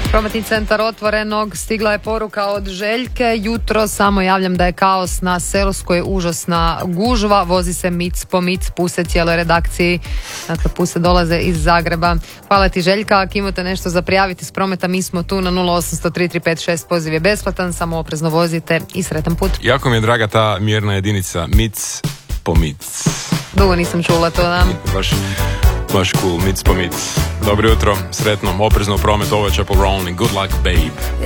Prometni centar Otvorenog, stigla je poruka od Željke. Jutro samo javljam da je kaos na Selskoj, užasna gužva, vozi se mic po mic, puse cijeloj redakciji. Dakle, puse dolaze iz Zagreba. Hvala ti, Željka. Ako imate nešto za prijaviti s prometa, mi smo tu na 0800 3356, poziv je besplatan, samo oprezno vozite i sretan put. Jako mi je draga ta mjerna jedinica, mic po mic. Dugo nisam čula to, da. Baš cool, mic po mic. Dobro jutro, sretno, oprezno u prometu, ovo je Chapel Roan i Good Luck Babe.